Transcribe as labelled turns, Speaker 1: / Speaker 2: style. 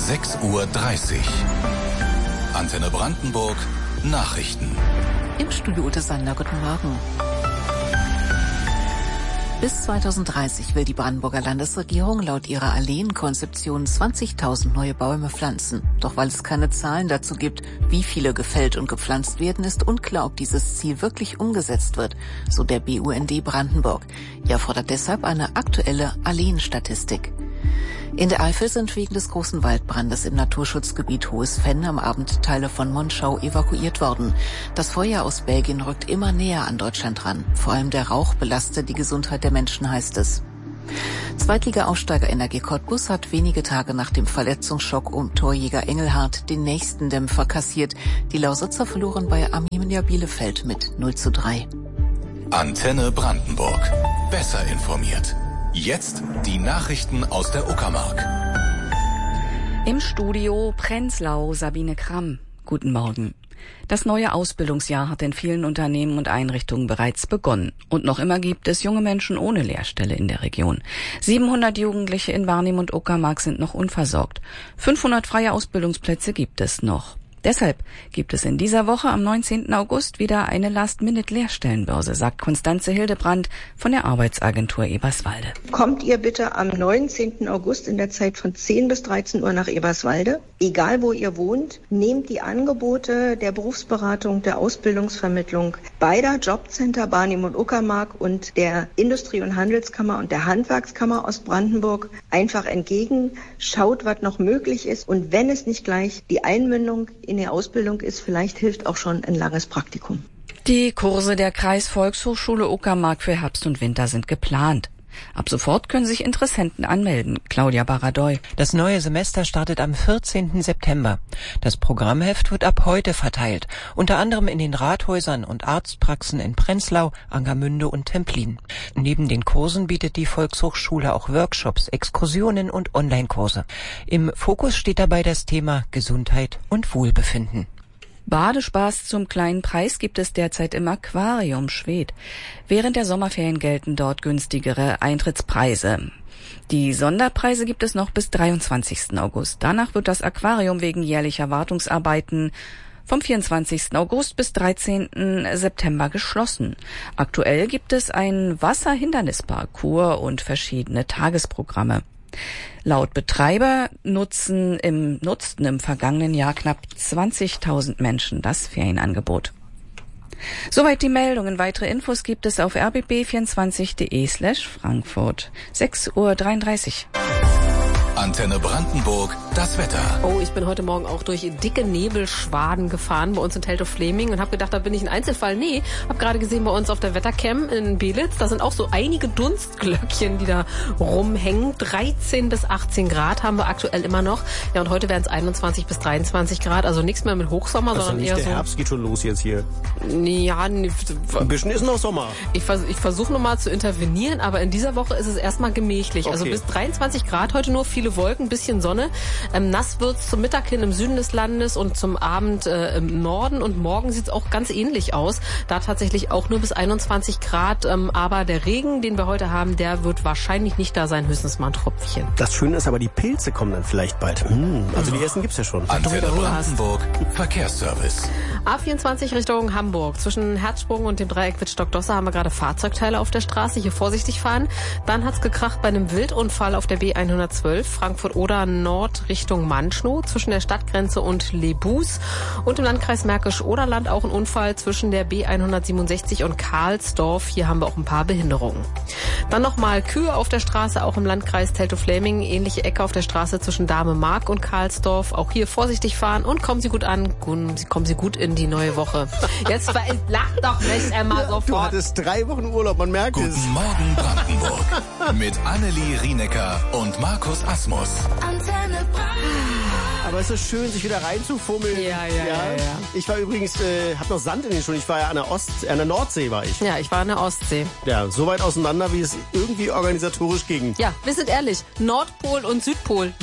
Speaker 1: 6:30 Uhr. Antenne Brandenburg, Nachrichten.
Speaker 2: Im Studio Ute Sander, guten Morgen. Bis 2030 will die Brandenburger Landesregierung laut ihrer Alleenkonzeption 20.000 neue Bäume pflanzen. Doch weil es keine Zahlen dazu gibt, wie viele gefällt und gepflanzt werden, ist unklar, ob dieses Ziel wirklich umgesetzt wird, so der BUND Brandenburg. Er fordert deshalb eine aktuelle Alleenstatistik. In der Eifel sind wegen des großen Waldbrandes im Naturschutzgebiet Hohes Venn am Abend Teile von Monschau evakuiert worden. Das Feuer aus Belgien rückt immer näher an Deutschland ran. Vor allem der Rauch belastet die Gesundheit der Menschen, heißt es. Zweitliga-Aufsteiger NRG Cottbus hat wenige Tage nach dem Verletzungsschock um Torjäger Engelhardt den nächsten Dämpfer kassiert. Die Lausitzer verloren bei Arminia Bielefeld mit 0:3.
Speaker 1: Antenne Brandenburg. Besser informiert. Jetzt die Nachrichten aus der Uckermark.
Speaker 3: Im Studio Prenzlau Sabine Kramm. Guten Morgen. Das neue Ausbildungsjahr hat in vielen Unternehmen und Einrichtungen bereits begonnen. Und noch immer gibt es junge Menschen ohne Lehrstelle in der Region. 700 Jugendliche in Barnim und Uckermark sind noch unversorgt. 500 freie Ausbildungsplätze gibt es noch. Deshalb gibt es in dieser Woche am 19. August wieder eine Last-Minute-Lehrstellenbörse, sagt Konstanze Hildebrand von der Arbeitsagentur Eberswalde.
Speaker 4: Kommt ihr bitte am 19. August in der Zeit von 10 bis 13 Uhr nach Eberswalde. Egal wo ihr wohnt, nehmt die Angebote der Berufsberatung, der Ausbildungsvermittlung beider Jobcenter Barnim und Uckermark und der Industrie- und Handelskammer und der Handwerkskammer Ostbrandenburg einfach entgegen. Schaut, was noch möglich ist, und wenn es nicht gleich die Einmündung in der Ausbildung ist, vielleicht hilft auch schon ein langes Praktikum.
Speaker 3: Die Kurse der Kreisvolkshochschule Uckermark für Herbst und Winter sind geplant. Ab sofort können sich Interessenten anmelden. Claudia Baradoy.
Speaker 5: Das neue Semester startet am 14. September. Das Programmheft wird ab heute verteilt, unter anderem in den Rathäusern und Arztpraxen in Prenzlau, Angermünde und Templin. Neben den Kursen bietet die Volkshochschule auch Workshops, Exkursionen und Online-Kurse. Im Fokus steht dabei das Thema Gesundheit und Wohlbefinden.
Speaker 3: Badespaß zum kleinen Preis gibt es derzeit im Aquarium Schwedt. Während der Sommerferien gelten dort günstigere Eintrittspreise. Die Sonderpreise gibt es noch bis 23. August. Danach wird das Aquarium wegen jährlicher Wartungsarbeiten vom 24. August bis 13. September geschlossen. Aktuell gibt es einen Wasserhindernisparcours und verschiedene Tagesprogramme. Laut Betreiber nutzten im vergangenen Jahr knapp 20.000 Menschen das Ferienangebot. Soweit die Meldungen. Weitere Infos gibt es auf rbb24.de/Frankfurt. 6:33 Uhr.
Speaker 1: Antenne Brandenburg, das Wetter.
Speaker 6: Oh, ich bin heute Morgen auch durch dicke Nebelschwaden gefahren bei uns in Teltow-Fläming und habe gedacht, da bin ich ein Einzelfall. Nee, habe gerade gesehen bei uns auf der Wettercam in Belitz, da sind auch so einige Dunstglöckchen, die da rumhängen. 13 bis 18 Grad haben wir aktuell immer noch. Ja, und heute werden es 21 bis 23 Grad, also nichts mehr mit Hochsommer,
Speaker 7: also
Speaker 6: sondern
Speaker 7: nicht
Speaker 6: eher
Speaker 7: der
Speaker 6: so...
Speaker 7: Der Herbst geht schon los jetzt hier.
Speaker 6: Ja,
Speaker 7: ein bisschen ist noch Sommer.
Speaker 6: Ich versuche nochmal zu intervenieren, aber in dieser Woche ist es erstmal gemächlich. Okay. Also bis 23 Grad heute nur, viele Wolken, bisschen Sonne. Nass wird's zum Mittag hin im Süden des Landes und zum Abend im Norden. Und morgen sieht's auch ganz ähnlich aus. Da tatsächlich auch nur bis 21 Grad. Aber der Regen, den wir heute haben, der wird wahrscheinlich nicht da sein. Höchstens mal ein Tröpfchen.
Speaker 7: Das Schöne ist aber, die Pilze kommen dann vielleicht bald. Also die ersten gibt's ja schon.
Speaker 1: Antenne Brandenburg, Verkehrsservice.
Speaker 6: A24 Richtung Hamburg. Zwischen Herzsprung und dem Dreieck Wittstock-Dosse haben wir gerade Fahrzeugteile auf der Straße. Hier vorsichtig fahren. Dann hat's gekracht bei einem Wildunfall auf der B112. Frankfurt-Oder Nord Richtung Manschnow zwischen der Stadtgrenze und Lebus. Und im Landkreis Märkisch-Oderland auch ein Unfall zwischen der B167 und Karlsdorf. Hier haben wir auch ein paar Behinderungen. Dann nochmal Kühe auf der Straße, auch im Landkreis Teltow-Fläming. Ähnliche Ecke auf der Straße zwischen Dahme-Mark und Karlsdorf. Auch hier vorsichtig fahren und kommen Sie gut an. Kommen Sie gut in die neue Woche. Jetzt lach doch nicht einmal sofort.
Speaker 7: Du hattest 3 Wochen Urlaub, man merkt es.
Speaker 1: Guten Morgen Brandenburg. Mit Annelie Rienecker und Markus Asmus.
Speaker 8: Antenne
Speaker 7: Aber es ist schön, sich wieder reinzufummeln.
Speaker 6: Ja.
Speaker 7: Ich war übrigens, hab noch Sand in den Schuhen. Ich war ja an der Nordsee war ich.
Speaker 6: Ja, ich war an der Ostsee.
Speaker 7: Ja, so weit auseinander, wie es irgendwie organisatorisch ging.
Speaker 6: Ja, wir sind ehrlich. Nordpol und Südpol.